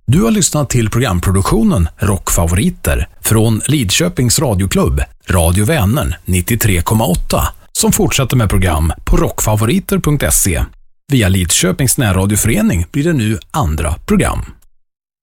Du har lyssnat till programproduktionen Rockfavoriter från Lidköpings radioklubb, Radio Vänern 93,8, som fortsätter med program på rockfavoriter.se. Via Lidköpings närradioförening blir det nu andra program.